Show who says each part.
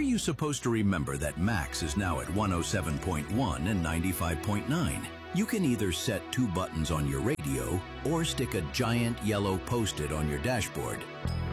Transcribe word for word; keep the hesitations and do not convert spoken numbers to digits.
Speaker 1: you supposed to remember that Max is now at one oh seven point one and ninety-five point nine? You can either set two buttons on your radio or stick a giant yellow post-it on your dashboard.